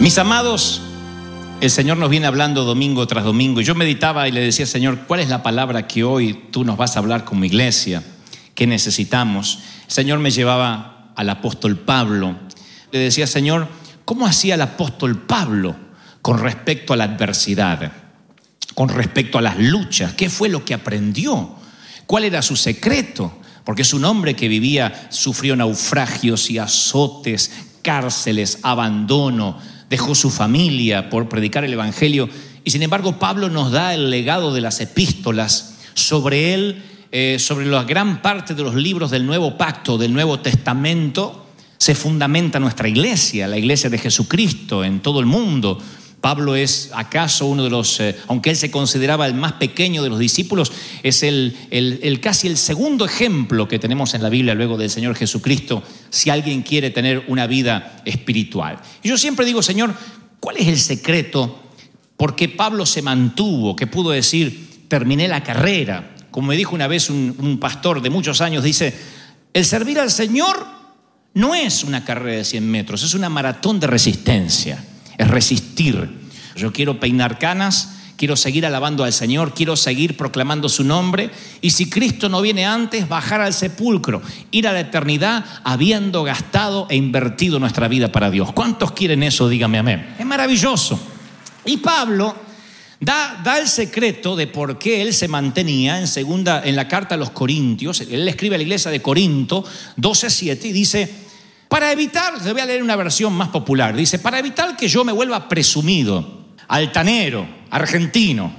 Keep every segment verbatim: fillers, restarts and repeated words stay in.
Mis amados, el Señor nos viene hablando domingo tras domingo y yo meditaba y le decía, Señor, ¿cuál es la palabra que hoy tú nos vas a hablar como iglesia? ¿Qué necesitamos? El Señor me llevaba al apóstol Pablo. Le decía, Señor, ¿cómo hacía el apóstol Pablo con respecto a la adversidad? Con respecto a las luchas. ¿Qué fue lo que aprendió? ¿Cuál era su secreto? Porque es un hombre que vivía, sufrió naufragios y azotes, cárceles, abandono, dejó su familia por predicar el evangelio. Y sin embargo, Pablo nos da el legado de las epístolas. Sobre él, eh, sobre la gran parte de los libros del Nuevo Pacto, del Nuevo Testamento, se fundamenta nuestra iglesia, la iglesia de Jesucristo en todo el mundo. Pablo es acaso uno de los, eh, aunque él se consideraba el más pequeño de los discípulos, es el, el, el casi el segundo ejemplo que tenemos en la Biblia luego del Señor Jesucristo, si alguien quiere tener una vida espiritual. Y yo siempre digo, Señor, ¿cuál es el secreto? ¿Por qué Pablo se mantuvo? Que pudo decir, terminé la carrera. Como me dijo una vez un, un pastor de muchos años, dice, el servir al Señor no es una carrera de cien metros, es una maratón de resistencia. Es resistir. Yo quiero peinar canas, quiero seguir alabando al Señor, quiero seguir proclamando su nombre. Y si Cristo no viene antes, bajar al sepulcro, ir a la eternidad habiendo gastado e invertido nuestra vida para Dios. ¿Cuántos quieren eso? Dígame amén. Es maravilloso. Y Pablo da, da el secreto de por qué él se mantenía en, segunda, en la carta a los Corintios. Él escribe a la iglesia de Corinto doce siete y dice... Para evitar, les voy a leer una versión más popular, dice, para evitar que yo me vuelva presumido, altanero, argentino,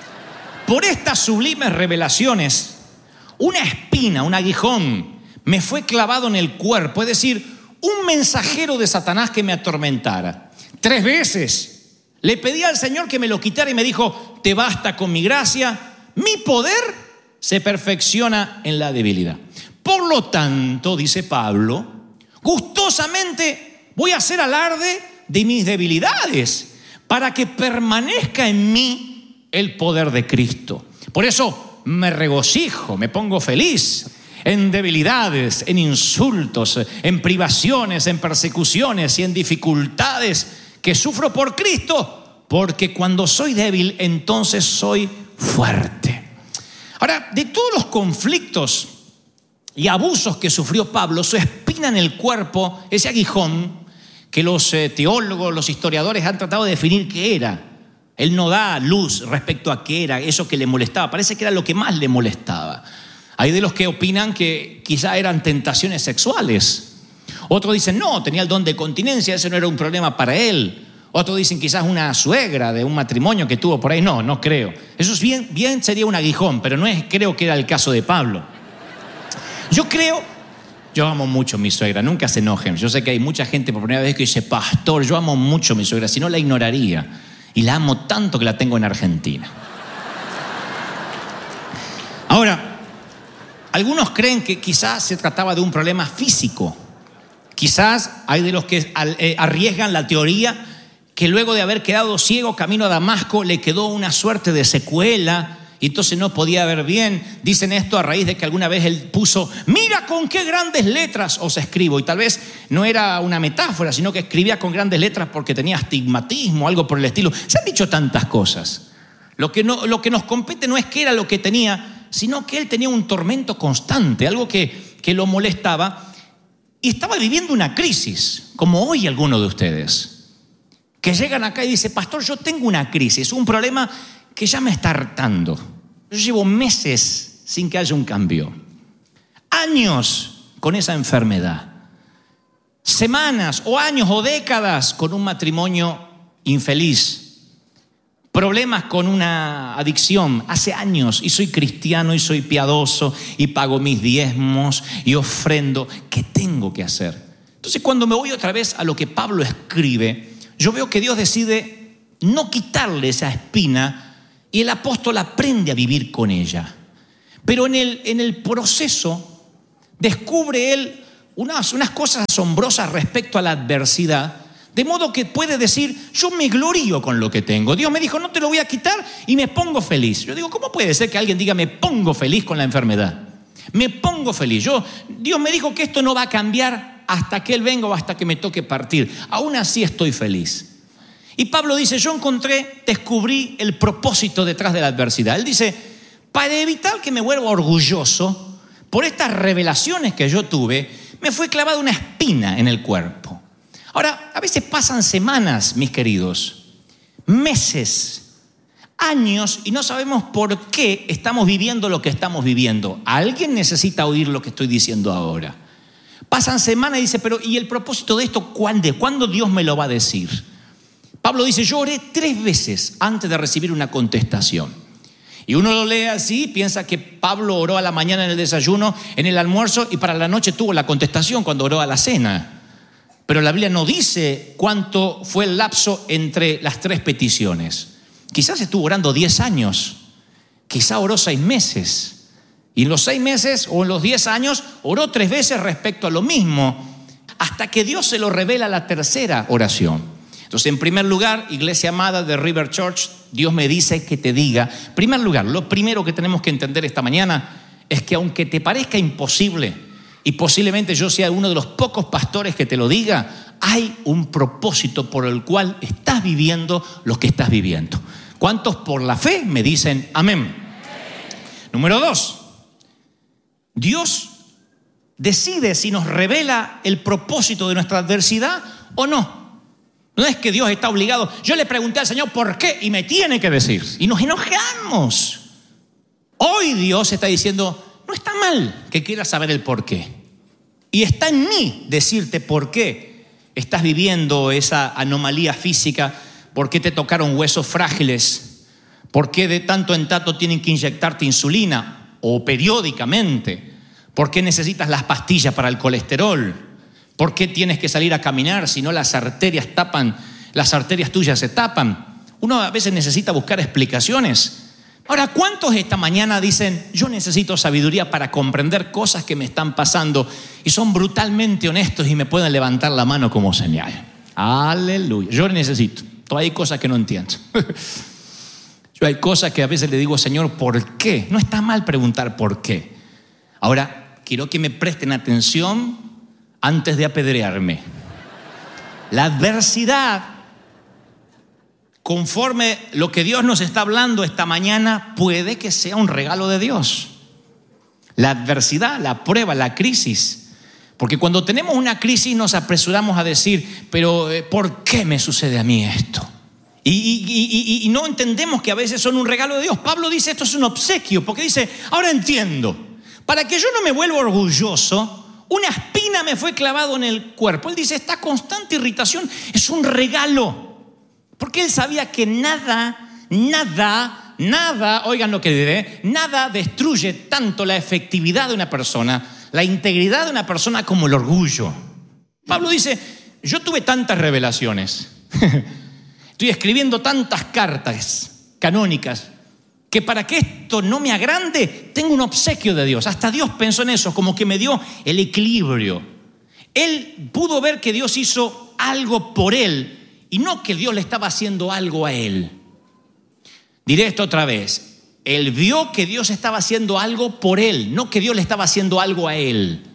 por estas sublimes revelaciones, una espina, un aguijón, me fue clavado en el cuerpo, es decir, un mensajero de Satanás que me atormentara. Tres veces le pedí al Señor que me lo quitara y me dijo, te basta con mi gracia, mi poder se perfecciona en la debilidad. Por lo tanto, dice Pablo, gustosamente voy a hacer alarde de mis debilidades para que permanezca en mí el poder de Cristo. Por eso me regocijo, me pongo feliz en debilidades, en insultos, en privaciones, en persecuciones y en dificultades que sufro por Cristo, porque cuando soy débil, entonces soy fuerte. Ahora, de todos los conflictos y abusos que sufrió Pablo, su espina en el cuerpo, ese aguijón que los eh, teólogos, los historiadores han tratado de definir qué era. Él no da luz respecto a qué era eso que le molestaba. Parece que era lo que más le molestaba. Hay de los que opinan que quizá eran tentaciones sexuales. Otros dicen, no, tenía el don de continencia, ese no era un problema para él. Otros dicen quizás una suegra de un matrimonio que tuvo por ahí. No, no creo. Eso es bien, bien sería un aguijón, pero no es, creo que era el caso de Pablo. Yo creo, yo amo mucho a mi suegra, nunca se enojen. Yo sé que hay mucha gente por primera vez que dice, pastor, yo amo mucho a mi suegra, si no la ignoraría. Y la amo tanto que la tengo en Argentina. Ahora, algunos creen que quizás se trataba de un problema físico. Quizás hay de los que arriesgan la teoría que luego de haber quedado ciego camino a Damasco le quedó una suerte de secuela y entonces no podía ver bien. Dicen esto a raíz de que alguna vez él puso, mira con qué grandes letras os escribo. Y tal vez no era una metáfora, sino que escribía con grandes letras porque tenía astigmatismo o algo por el estilo. Se han dicho tantas cosas. Lo que, no, lo que nos compete no es qué era lo que tenía, sino que él tenía un tormento constante, algo que, que lo molestaba. Y estaba viviendo una crisis, como hoy algunos de ustedes, que llegan acá y dicen, pastor, yo tengo una crisis, un problema que ya me está hartando. Yo llevo meses sin que haya un cambio. Años con esa enfermedad. Semanas o años o décadas con un matrimonio infeliz. Problemas con una adicción. Hace años y soy cristiano y soy piadoso y pago mis diezmos y ofrendo. ¿Qué tengo que hacer? Entonces cuando me voy otra vez a lo que Pablo escribe, yo veo que Dios decide no quitarle esa espina y el apóstol aprende a vivir con ella. Pero en el, en el proceso descubre él unas, unas cosas asombrosas respecto a la adversidad, de modo que puede decir, yo me glorío con lo que tengo. Dios me dijo, no te lo voy a quitar y me pongo feliz. Yo digo, ¿cómo puede ser que alguien diga, me pongo feliz con la enfermedad? Me pongo feliz. Yo, Dios me dijo que esto no va a cambiar hasta que Él venga o hasta que me toque partir. Aún así estoy feliz. Y Pablo dice, yo encontré, descubrí el propósito detrás de la adversidad. Él dice, para evitar que me vuelva orgulloso, por estas revelaciones que yo tuve, me fue clavada una espina en el cuerpo. Ahora, a veces pasan semanas, mis queridos, meses, años, y no sabemos por qué estamos viviendo lo que estamos viviendo. Alguien necesita oír lo que estoy diciendo ahora. Pasan semanas y dice, pero ¿y el propósito de esto cuándo? ¿Cuándo Dios me lo va a decir? Pablo dice, yo oré tres veces antes de recibir una contestación. Y uno lo lee así, piensa que Pablo oró a la mañana en el desayuno, en el almuerzo, y para la noche tuvo la contestación cuando oró a la cena. Pero la Biblia no dice cuánto fue el lapso entre las tres peticiones. Quizás estuvo orando diez años, quizás oró seis meses. Y en los seis meses o en los diez años oró tres veces respecto a lo mismo, hasta que Dios se lo revela la tercera oración. Entonces, en primer lugar, iglesia amada de River Church, Dios me dice que te diga, en primer lugar, lo primero que tenemos que entender esta mañana es que aunque te parezca imposible, y posiblemente yo sea uno de los pocos pastores que te lo diga, hay un propósito por el cual estás viviendo lo que estás viviendo. ¿Cuántos por la fe me dicen amén? Amén. Número dos, Dios decide si nos revela el propósito de nuestra adversidad o no. No es que Dios está obligado. Yo le pregunté al Señor por qué y me tiene que decir. Y nos enojamos. Hoy Dios está diciendo, no está mal que quieras saber el por qué. Y está en mí decirte por qué estás viviendo esa anomalía física, por qué te tocaron huesos frágiles, por qué de tanto en tanto tienen que inyectarte insulina o periódicamente, por qué necesitas las pastillas para el colesterol, por qué tienes que salir a caminar si no las arterias tapan, las arterias tuyas se tapan. Uno a veces necesita buscar explicaciones. Ahora, ¿cuántos esta mañana dicen, yo necesito sabiduría para comprender cosas que me están pasando? Y son brutalmente honestos y me pueden levantar la mano como señal. Aleluya. Yo necesito. Todavía hay cosas que no entiendo. Yo hay cosas que a veces le digo, Señor, ¿por qué? No está mal preguntar por qué. Ahora, quiero que me presten atención antes de apedrearme. La adversidad, conforme lo que Dios nos está hablando esta mañana, puede que sea un regalo de Dios. La adversidad, la prueba, la crisis. Porque cuando tenemos una crisis nos apresuramos a decir, pero ¿por qué me sucede a mí esto? Y, y, y, y no entendemos que a veces son un regalo de Dios. Pablo dice, esto es un obsequio, porque dice, ahora entiendo, para que yo no me vuelva orgulloso, una espina me fue clavado en el cuerpo. Él dice, esta constante irritación es un regalo. Porque él sabía que nada, nada, nada, oigan lo que diré, nada destruye tanto la efectividad de una persona, la integridad de una persona como el orgullo. Pablo dice, yo tuve tantas revelaciones, estoy escribiendo tantas cartas canónicas, que para que esto no me agrande, tengo un obsequio de Dios. Hasta Dios pensó en eso, como que me dio el equilibrio. Él pudo ver que Dios hizo algo por él, y no que Dios le estaba haciendo algo a él. Diré esto otra vez. Él vio que Dios estaba haciendo algo por él, no que Dios le estaba haciendo algo a él.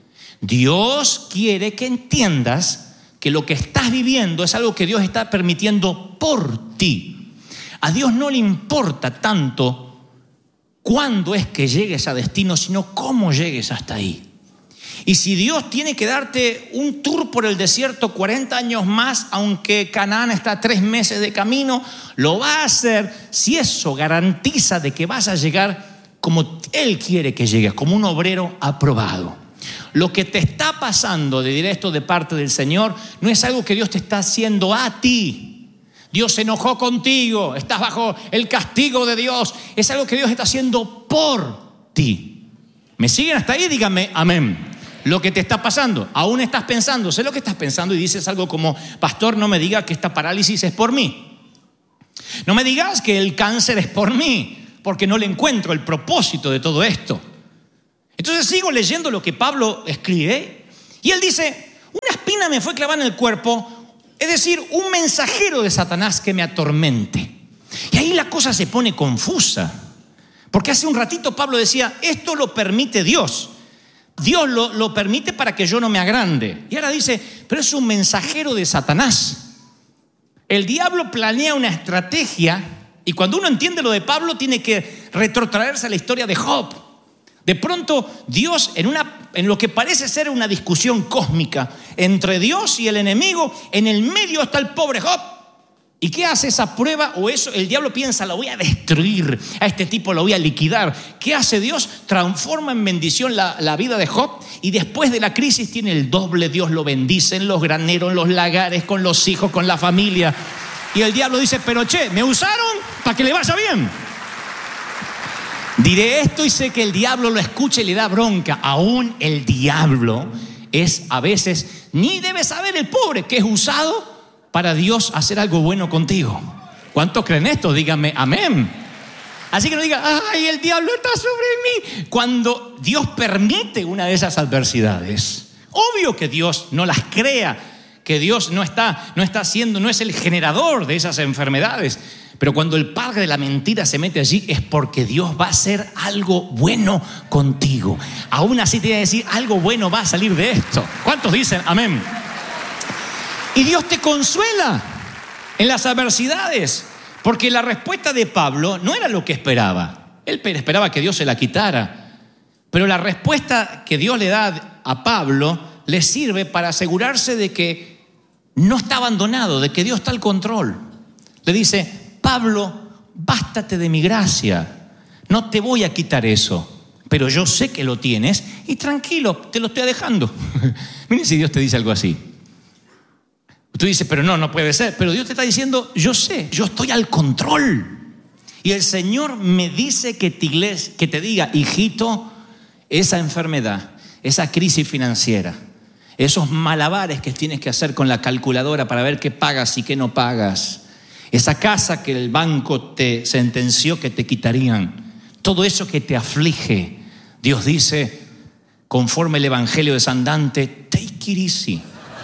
Dios quiere que entiendas que lo que estás viviendo es algo que Dios está permitiendo por ti. A Dios no le importa tanto cuándo es que llegues a destino, sino cómo llegues hasta ahí. Y si Dios tiene que darte un tour por el desierto cuarenta años más, aunque Canaán está a tres meses de camino, lo va a hacer si eso garantiza de que vas a llegar como Él quiere que llegues, como un obrero aprobado. Lo que te está pasando, de directo de parte del Señor, no es algo que Dios te está haciendo a ti. Dios se enojó contigo, estás bajo el castigo de Dios. Es algo que Dios está haciendo por ti. ¿Me siguen hasta ahí? Díganme amén. Lo que te está pasando, aún estás pensando, sé lo que estás pensando y dices algo como, pastor, no me digas que esta parálisis es por mí. No me digas que el cáncer es por mí, porque no le encuentro el propósito de todo esto. Entonces sigo leyendo lo que Pablo escribe y él dice, una espina me fue clavada en el cuerpo, es decir, un mensajero de Satanás que me atormente. Y ahí la cosa se pone confusa, porque hace un ratito Pablo decía, esto lo permite Dios. Dios lo, lo permite para que yo no me agrande. Y ahora dice, pero es un mensajero de Satanás. El diablo planea una estrategia y cuando uno entiende lo de Pablo tiene que retrotraerse a la historia de Job. De pronto Dios en, una, en lo que parece ser una discusión cósmica entre Dios y el enemigo, en el medio está el pobre Job. ¿Y qué hace esa prueba o eso? El diablo piensa, lo voy a destruir, a este tipo lo voy a liquidar. ¿Qué hace Dios? Transforma en bendición la, la vida de Job y después de la crisis tiene el doble. Dios lo bendice en los graneros, en los lagares, con los hijos, con la familia. Y el diablo dice, pero che, me usaron para que le vaya bien. Diré esto y sé que el diablo lo escucha y le da bronca. Aún el diablo es a veces, ni debe saber el pobre que es usado para Dios hacer algo bueno contigo. ¿Cuántos creen esto? Díganme amén. Así que no digan, ay, el diablo está sobre mí. Cuando Dios permite una de esas adversidades, obvio que Dios no las crea, que Dios no está, no está haciendo, no es el generador de esas enfermedades. Pero cuando el padre de la mentira se mete allí es porque Dios va a hacer algo bueno contigo. Aún así te voy a decir, algo bueno va a salir de esto. ¿Cuántos dicen amén? Y Dios te consuela en las adversidades, porque la respuesta de Pablo no era lo que esperaba. Él esperaba que Dios se la quitara, pero la respuesta que Dios le da a Pablo le sirve para asegurarse de que no está abandonado, de que Dios está al control. Le dice, Pablo, bástate de mi gracia, no te voy a quitar eso, pero yo sé que lo tienes y tranquilo, te lo estoy dejando. Miren si Dios te dice algo así. Tú dices, pero no, no puede ser. Pero Dios te está diciendo, yo sé, yo estoy al control. Y el Señor me dice que te, iglesia, que te diga, hijito, esa enfermedad, esa crisis financiera, esos malabares que tienes que hacer con la calculadora para ver qué pagas y qué no pagas, esa casa que el banco te sentenció que te quitarían, todo eso que te aflige, Dios dice, conforme el Evangelio de San Dante, take it easy.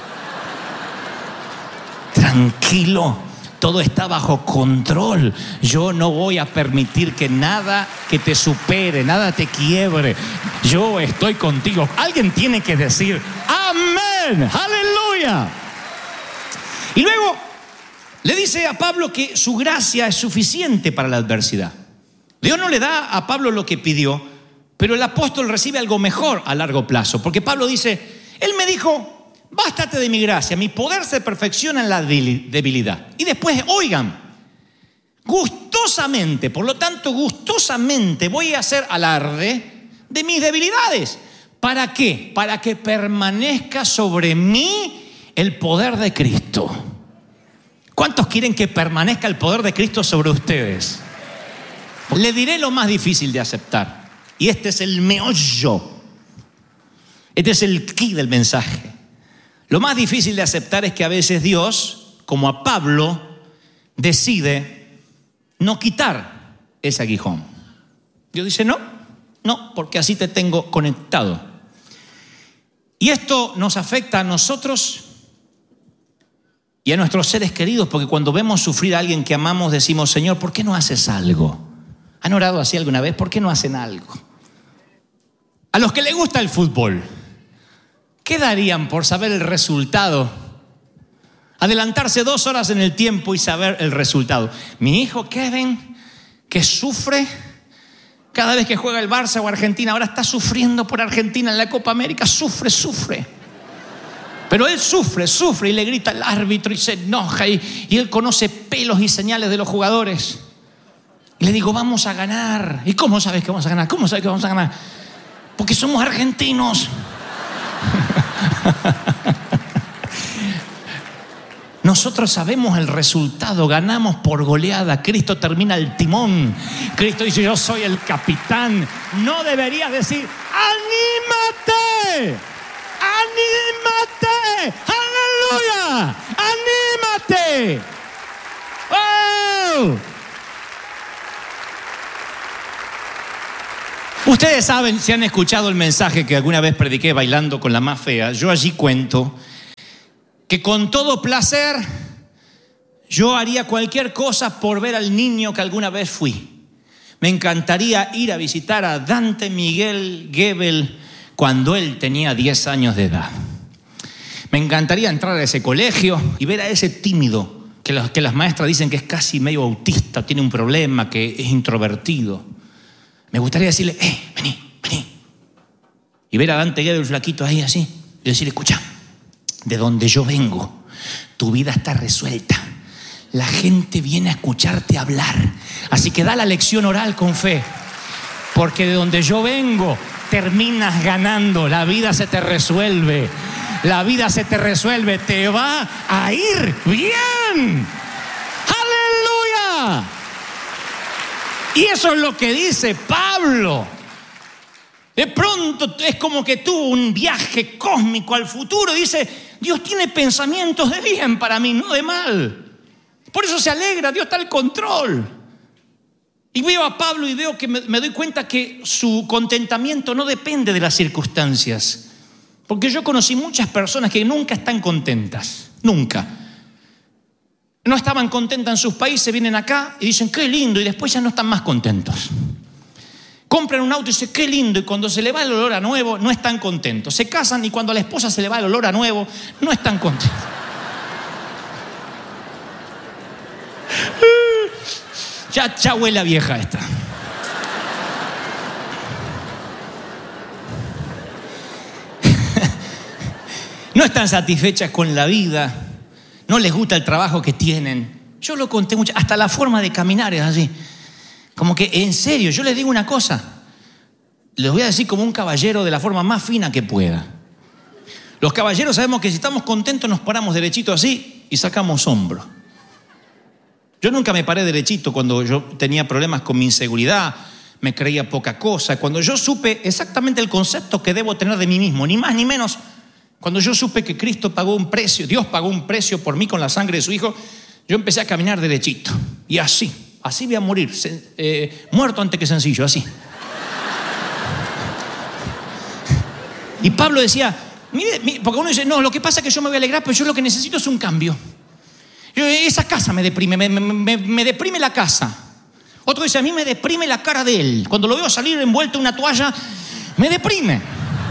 Tranquilo, todo está bajo control. Yo no voy a permitir que nada que te supere, nada te quiebre. Yo estoy contigo. Alguien tiene que decir amén, aleluya. Y luego le dice a Pablo que su gracia es suficiente para la adversidad. Dios no le da a Pablo lo que pidió, pero el apóstol recibe algo mejor a largo plazo. Porque Pablo dice, él me dijo, bástate de mi gracia, mi poder se perfecciona en la debilidad. Y después, oigan, gustosamente, por lo tanto, gustosamente voy a hacer alarde de mis debilidades. ¿Para qué? Para que permanezca sobre mí el poder de Cristo. ¿Cuántos quieren que permanezca el poder de Cristo sobre ustedes? Le diré lo más difícil de aceptar. Y este es el meollo. Este es el key del mensaje. Lo más difícil de aceptar es que a veces Dios, como a Pablo, decide no quitar ese aguijón. Dios dice, no, no, porque así te tengo conectado. Y esto nos afecta a nosotros y a nuestros seres queridos, porque cuando vemos sufrir a alguien que amamos, decimos, Señor, ¿por qué no haces algo? ¿Han orado así alguna vez? ¿Por qué no hacen algo? A los que les gusta el fútbol, ¿qué darían por saber el resultado? Adelantarse dos horas en el tiempo y saber el resultado. Mi hijo Kevin, que sufre cada vez que juega el Barça o Argentina, ahora está sufriendo por Argentina en la Copa América, sufre, sufre. Pero él sufre, sufre y le grita al árbitro y se enoja y, y él conoce pelos y señales de los jugadores. Y le digo, vamos a ganar. ¿Y cómo sabes que vamos a ganar? ¿Cómo sabes que vamos a ganar? Porque somos argentinos. Nosotros sabemos el resultado, ganamos por goleada. Cristo termina el timón. Cristo dice, yo soy el capitán. No deberías decir, ¡anímate! ¡Anímate! ¡Aleluya! ¡Anímate! ¡Oh! Ustedes saben, si han escuchado el mensaje que alguna vez prediqué bailando con la más fea, yo allí cuento que con todo placer yo haría cualquier cosa por ver al niño que alguna vez fui. Me encantaría ir a visitar a Dante Miguel Gebel cuando él tenía diez años de edad. Me encantaría entrar a ese colegio y ver a ese tímido que, los, que las maestras dicen que es casi medio autista, tiene un problema, que es introvertido. Me gustaría decirle, eh, vení, vení. Y ver a Dante Guedo, el flaquito ahí así, y decirle, escucha, de donde yo vengo, tu vida está resuelta. La gente viene a escucharte hablar. Así que da la lección oral con fe. Porque de donde yo vengo, terminas ganando. La vida se te resuelve. La vida se te resuelve. Te va a ir bien. ¡Aleluya! Y eso es lo que dice Pablo. De pronto es como que tuvo un viaje cósmico al futuro. Dice, Dios tiene pensamientos de bien para mí, no de mal. Por eso se alegra, Dios está al control. Y veo a Pablo y veo que me, me doy cuenta que su contentamiento no depende de las circunstancias. Porque yo conocí muchas personas que nunca están contentas, nunca. No estaban contentas en sus países, vienen acá y dicen, qué lindo, y después ya no están más contentos. Compran un auto y dicen, qué lindo, y cuando se le va el olor a nuevo, no están contentos. Se casan y cuando a la esposa se le va el olor a nuevo, no están contentos. Ya, ya huele a vieja esta. No están satisfechas con la vida. No les gusta el trabajo que tienen. Yo lo conté mucho. Hasta la forma de caminar es así. Como que, en serio, yo les digo una cosa. Les voy a decir como un caballero de la forma más fina que pueda. Los caballeros sabemos que si estamos contentos nos paramos derechito así y sacamos hombro. Yo nunca me paré derechito cuando yo tenía problemas con mi inseguridad, me creía poca cosa. Cuando yo supe exactamente el concepto que debo tener de mí mismo, ni más ni menos, cuando yo supe que Cristo pagó un precio, Dios pagó un precio por mí con la sangre de su Hijo, yo empecé a caminar derechito. Y así, así voy a morir, eh, muerto antes que sencillo, así. Y Pablo decía, mire, mire, porque uno dice, no, lo que pasa es que yo me voy a alegrar, pero yo lo que necesito es un cambio. Yo, esa casa me deprime, me, me, me deprime la casa. Otro dice, a mí me deprime la cara de él. Cuando lo veo salir envuelto en una toalla, me deprime.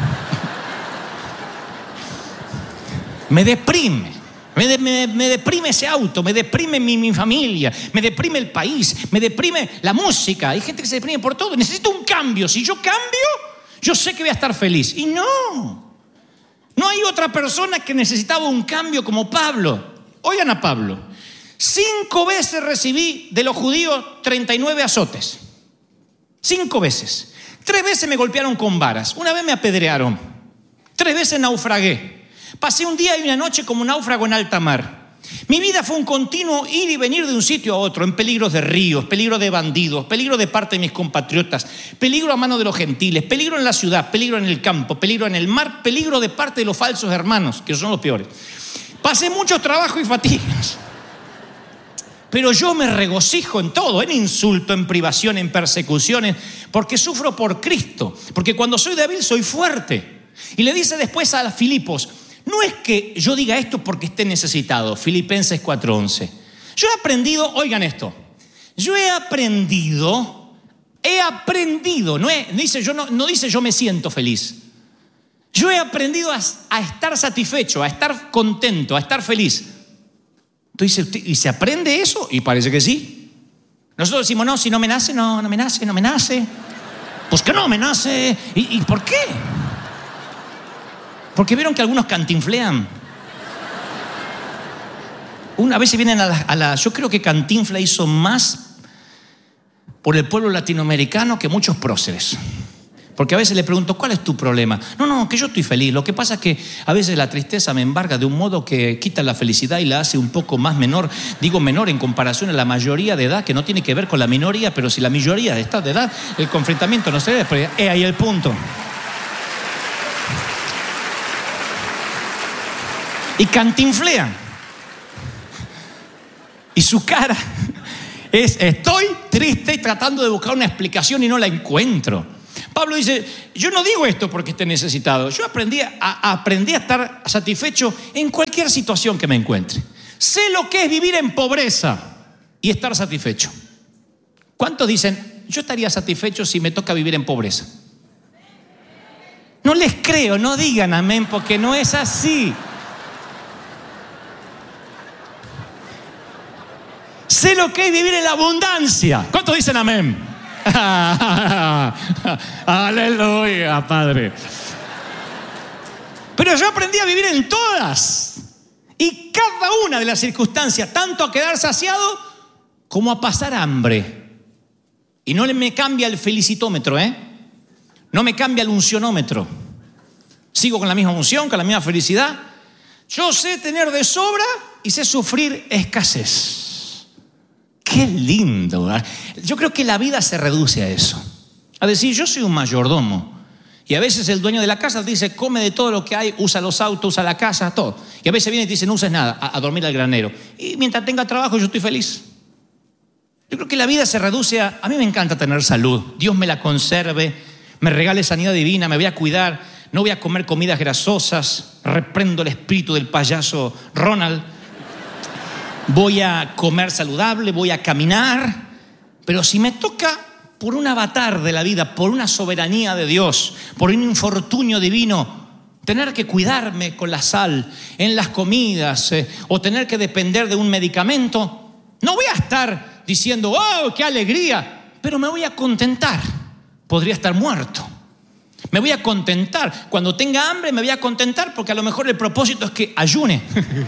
Me deprime. Me, de, me, me deprime ese auto, me deprime mi, mi familia, me deprime el país, me deprime la música. Hay gente que se deprime por todo. Necesito un cambio. Si yo cambio, yo sé que voy a estar feliz. Y no. No hay otra persona que necesitaba un cambio como Pablo. Oigan a Pablo, cinco veces recibí de los judíos treinta y nueve azotes. Cinco veces. Tres veces me golpearon con varas. Una vez me apedrearon. Tres veces naufragué. Pasé un día y una noche como un náufrago en alta mar. Mi vida fue un continuo ir y venir de un sitio a otro, en peligros de ríos, peligro de bandidos, peligro de parte de mis compatriotas, peligro a mano de los gentiles, peligro en la ciudad, peligro en el campo, peligro en el mar, peligro de parte de los falsos hermanos, que son los peores. Pasé mucho trabajo y fatigas, pero yo me regocijo en todo, en insulto, en privación, en persecuciones, porque sufro por Cristo, porque cuando soy débil soy fuerte. Y le dice después a Filipos, no es que yo diga esto porque esté necesitado, Filipenses cuatro once. Yo he aprendido, oigan esto, yo he aprendido, he aprendido, no, he, dice, yo no, no dice yo me siento feliz. Yo he aprendido a, a estar satisfecho, a estar contento, a estar feliz. Entonces, ¿y se aprende eso? Y parece que sí. Nosotros decimos, no, si no me nace, no, no me nace, no me nace. Pues que no me nace. ¿Y, y por qué? Porque vieron que algunos cantinflean. Una vez se vienen a la, a la... Yo creo que Cantinfla hizo más por el pueblo latinoamericano que muchos próceres. Porque a veces le pregunto, ¿cuál es tu problema? No, no, que yo estoy feliz. Lo que pasa es que a veces la tristeza me embarga de un modo que quita la felicidad y la hace un poco más menor. Digo menor en comparación a la mayoría de edad, que no tiene que ver con la minoría, pero si la mayoría está de edad, el confrontamiento no se ve. Pero es ahí el punto. Y cantinflean. Y su cara es, estoy triste y tratando de buscar una explicación y no la encuentro. Pablo dice, yo no digo esto porque esté necesitado. Yo aprendí a, a, aprendí a estar satisfecho en cualquier situación que me encuentre. Sé lo que es vivir en pobreza y estar satisfecho. ¿Cuántos dicen, yo estaría satisfecho si me toca vivir en pobreza? No les creo, no digan amén porque no es así. Sé lo que es vivir en la abundancia. ¿Cuántos dicen amén? Aleluya, Padre. Pero yo aprendí a vivir en todas y cada una de las circunstancias, tanto a quedar saciado como a pasar hambre. Y no me cambia el felicitómetro, ¿eh? No me cambia el uncionómetro. Sigo con la misma unción, con la misma felicidad. Yo sé tener de sobra y sé sufrir escasez. Qué lindo, ¿verdad? Yo creo que la vida se reduce a eso. A decir, yo soy un mayordomo. Y a veces el dueño de la casa te dice, come de todo lo que hay, usa los autos, usa la casa, todo. Y a veces viene y te dice, no uses nada, a, a dormir al granero. Y mientras tenga trabajo yo estoy feliz. Yo creo que la vida se reduce a, a mí me encanta tener salud. Dios me la conserve, me regale sanidad divina, me voy a cuidar, no voy a comer comidas grasosas, reprendo el espíritu del payaso Ronald. Voy a comer saludable, voy a caminar. Pero si me toca por un avatar de la vida, por una soberanía de Dios, por un infortunio divino, tener que cuidarme con la sal en las comidas eh, o tener que depender de un medicamento, no voy a estar diciendo, ¡oh, qué alegría! Pero me voy a contentar. Podría estar muerto. Me voy a contentar. Cuando tenga hambre me voy a contentar porque a lo mejor el propósito es que ayune.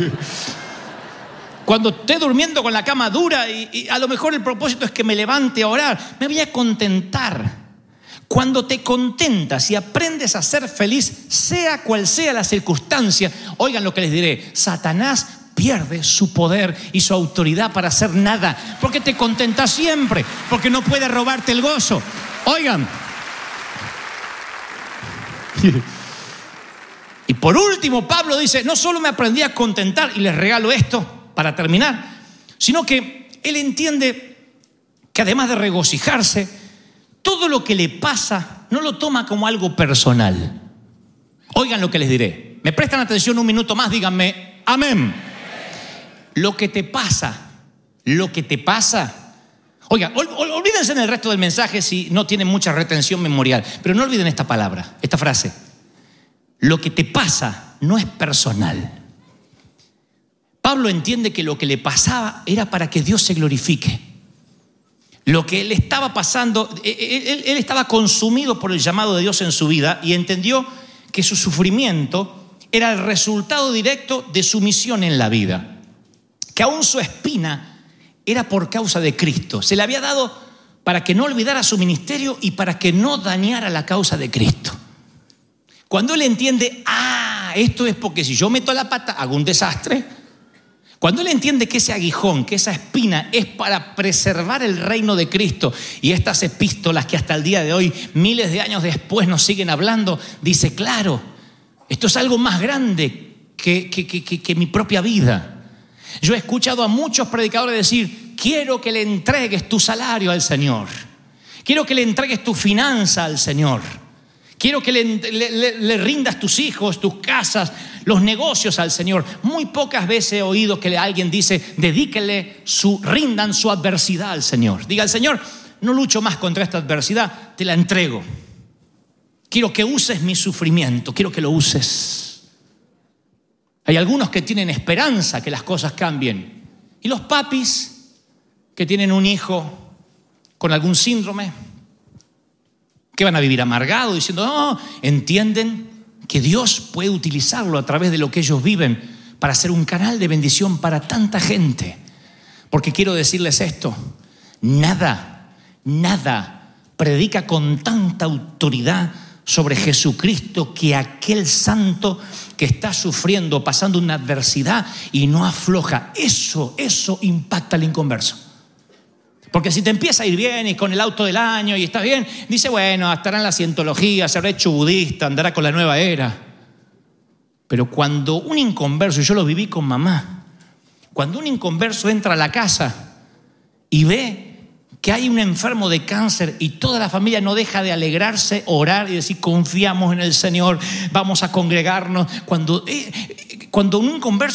Cuando esté durmiendo con la cama dura y, y a lo mejor el propósito es que me levante a orar, me voy a contentar. Cuando te contentas y aprendes a ser feliz, sea cual sea la circunstancia, oigan lo que les diré, Satanás pierde su poder y su autoridad para hacer nada, porque te contentas siempre, porque no puede robarte el gozo. Oigan. Y por último, Pablo dice, no solo me aprendí a contentar, y les regalo esto para terminar, sino que él entiende que además de regocijarse, todo lo que le pasa no lo toma como algo personal. Oigan lo que les diré. ¿Me prestan atención un minuto más? Díganme, amén. Lo que te pasa, lo que te pasa. Oigan, ol, ol, olvídense en el resto del mensaje si no tienen mucha retención memorial, pero no olviden esta palabra, esta frase. Lo que te pasa no es personal. Pablo entiende que lo que le pasaba era para que Dios se glorifique. Lo que le estaba pasando, él, él, él estaba consumido por el llamado de Dios en su vida y entendió que su sufrimiento era el resultado directo de su misión en la vida. Que aún su espina era por causa de Cristo. Se le había dado para que no olvidara su ministerio y para que no dañara la causa de Cristo. Cuando él entiende, ah, esto es porque si yo meto la pata hago un desastre. Cuando él entiende que ese aguijón, que esa espina es para preservar el reino de Cristo, y estas epístolas que hasta el día de hoy, miles de años después, nos siguen hablando, dice, claro, esto es algo más grande que, que, que, que, que mi propia vida. Yo he escuchado a muchos predicadores decir, quiero que le entregues tu salario al Señor, quiero que le entregues tu finanza al Señor, quiero que le, le, le, le rindas tus hijos, tus casas, los negocios al Señor. Muy pocas veces he oído que alguien dice, dedíquele su, rindan su adversidad al Señor. Diga al Señor, no lucho más contra esta adversidad, te la entrego. Quiero que uses mi sufrimiento, quiero que lo uses. Hay algunos que tienen esperanza que las cosas cambien. Y los papis que tienen un hijo con algún síndrome, que van a vivir amargados diciendo, no, entienden que Dios puede utilizarlo a través de lo que ellos viven para ser un canal de bendición para tanta gente. Porque quiero decirles esto, nada, nada predica con tanta autoridad sobre Jesucristo que aquel santo que está sufriendo, pasando una adversidad y no afloja. Eso, eso impacta al inconverso. Porque si te empieza a ir bien y con el auto del año y está bien, dice, bueno, estará en la cientología, se habrá hecho budista, andará con la nueva era. Pero cuando un inconverso, y yo lo viví con mamá, cuando un inconverso entra a la casa y ve que hay un enfermo de cáncer y toda la familia no deja de alegrarse, orar y decir, confiamos en el Señor, vamos a congregarnos. Cuando, eh, cuando un inconverso